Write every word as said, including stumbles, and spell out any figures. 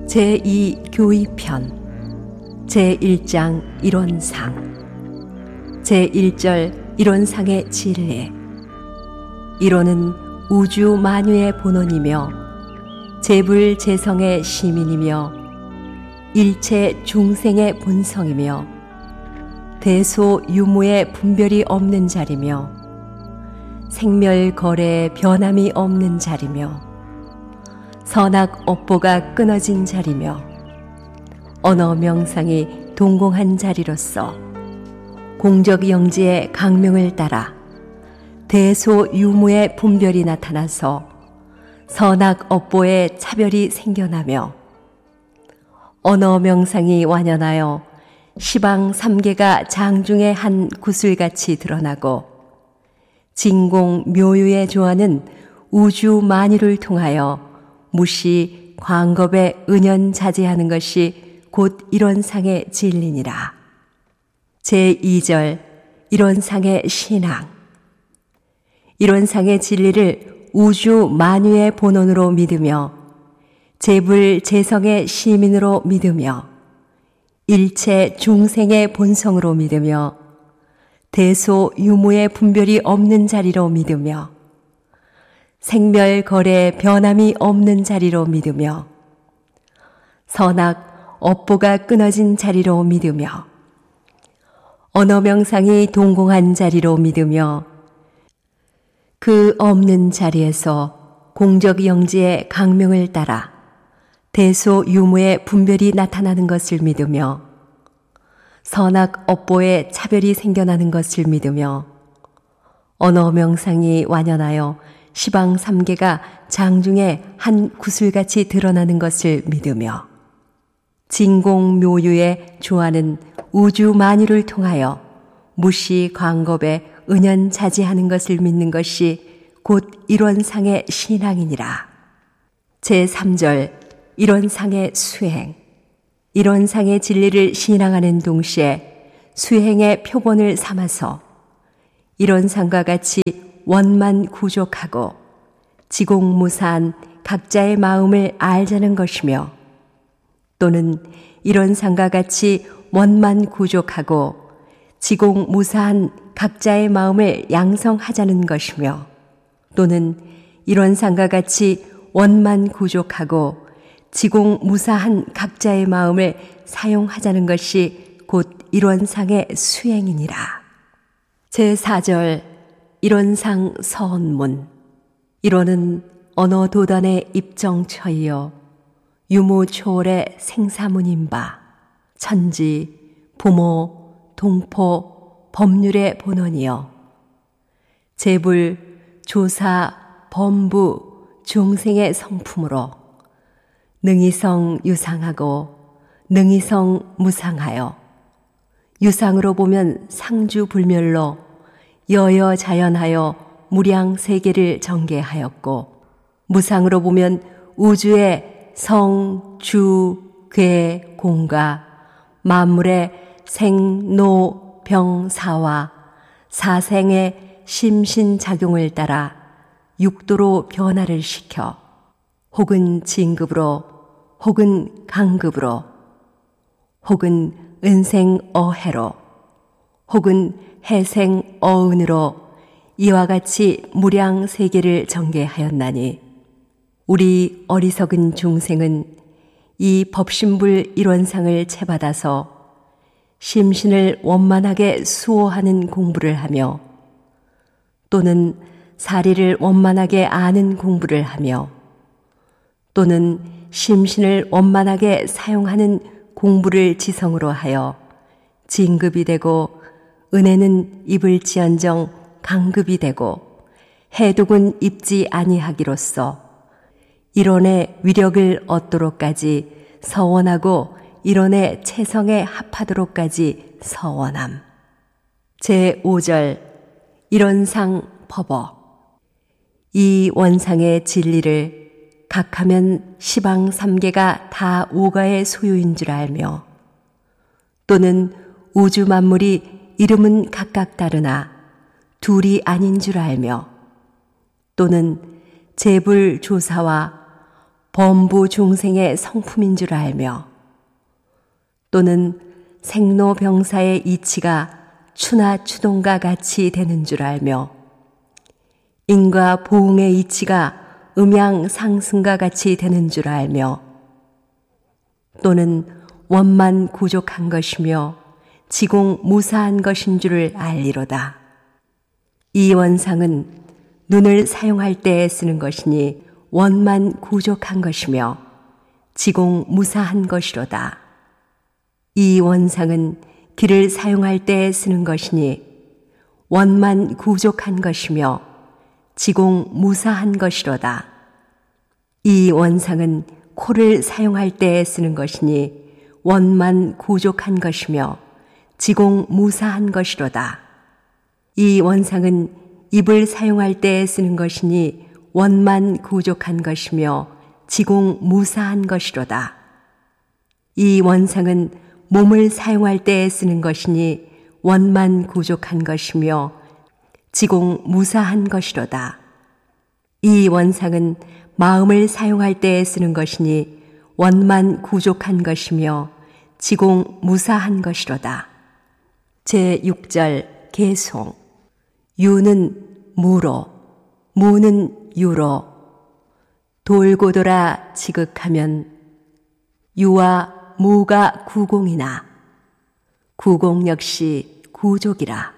제이 교의편 제일 장 일원상 제일 절 일원상의 진리. 일원은 우주 만유의 본원이며 재불재성의 시민이며 일체 중생의 본성이며 대소유무의 분별이 없는 자리며 생멸거래의 변함이 없는 자리며 선악업보가 끊어진 자리며 언어명상이 동공한 자리로서 공적영지의 강명을 따라 대소유무의 분별이 나타나서 선악업보의 차별이 생겨나며 언어명상이 완연하여 시방삼계가 장중의 한 구슬같이 드러나고 진공묘유의 조화는 우주 만유를 통하여 무시 광겁에 은연자제하는 것이 곧 일원상의 진리니라. 제이 절 일원상의 신앙. 일원상의 진리를 우주 만유의 본원으로 믿으며 재불재성의 시민으로 믿으며 일체 중생의 본성으로 믿으며 대소유무의 분별이 없는 자리로 믿으며 생멸거래의 변함이 없는 자리로 믿으며 선악업보가 끊어진 자리로 믿으며 언어명상이 동공한 자리로 믿으며 그 없는 자리에서 공적영지의 강명을 따라 대소유무의 분별이 나타나는 것을 믿으며 선악업보의 차별이 생겨나는 것을 믿으며 언어명상이 완연하여 시방삼계가 장중에 한 구슬같이 드러나는 것을 믿으며 진공묘유의 조화는 우주 만유를 통하여 무시 광겁에 은연자제하는 것을 믿는 것이 곧 일원상의 신앙이니라. 제삼 절 일원상의 수행. 일원상의 진리를 신앙하는 동시에 수행의 표본을 삼아서 일원상과 같이 원만 구족하고 지공무사한 각자의 마음을 알자는 것이며 또는 일원상과 같이 원만 구족하고 지공무사한 각자의 마음을 양성하자는 것이며 또는 일원상과 같이 원만 구족하고 지공무사한 각자의 마음을 사용하자는 것이 곧 일원상의 수행이니라. 제사 절 일원상 서언문. 일원은 언어도단의 입정처이요 유무초월의 생사문인바 천지, 부모, 동포, 법률의 본원이요 재불, 조사, 범부, 중생의 성품으로 능이성 유상하고 능이성 무상하여 유상으로 보면 상주불멸로 여여자연하여 무량세계를 전개하였고 무상으로 보면 우주의 성, 주, 괴, 공과 만물의 생, 노, 병, 사와 사생의 심신작용을 따라 육도로 변화를 시켜 혹은 진급으로 혹은 강급으로 혹은 은생어해로 혹은 해생어은으로 이와 같이 무량세계를 전개하였나니 우리 어리석은 중생은 이 법신불 일원상을 채받아서 심신을 원만하게 수호하는 공부를 하며 또는 사리를 원만하게 아는 공부를 하며 또는 심신을 원만하게 사용하는 공부를 지성으로 하여 진급이 되고 은혜는 입을지언정 강급이 되고 해독은 입지 아니하기로써 일원의 위력을 얻도록까지 서원하고 일원의 체성에 합하도록까지 서원함. 제오 절 일원상 법어. 이 원상의 진리를 각하면 시방삼계가 다 오가의 소유인 줄 알며 또는 우주 만물이 이름은 각각 다르나 둘이 아닌 줄 알며 또는 재불조사와 범부 중생의 성품인 줄 알며 또는 생로병사의 이치가 추나 추동과 같이 되는 줄 알며 인과 보응의 이치가 음양 상승과 같이 되는 줄 알며 또는 원만 구족한 것이며 지공 무사한 것인 줄을 알리로다. 이 원상은 눈을 사용할 때에 쓰는 것이니 원만 구족한 것이며 지공 무사한 것이로다. 이 원상은 길을 사용할 때에 쓰는 것이니 원만 구족한 것이며 지공 무사한 것이로다. 이 원상은 코를 사용할 때에 쓰는 것이니 원만 구족한 것이며 지공 무사한 것이로다. 이 원상은 입을 사용할 때에 쓰는 것이니 원만 구족한 것이며 지공 무사한 것이로다. 이 원상은 몸을 사용할 때에 쓰는 것이니 원만 구족한 것이며 지공 무사한 것이로다. 이 원상은 마음을 사용할 때에 쓰는 것이니 원만 구족한 것이며 지공 무사한 것이로다. 제육 절 개송. 유는 무로, 무는 유로. 돌고 돌아 지극하면 유와 무가 구공이나 구공 역시 구족이라.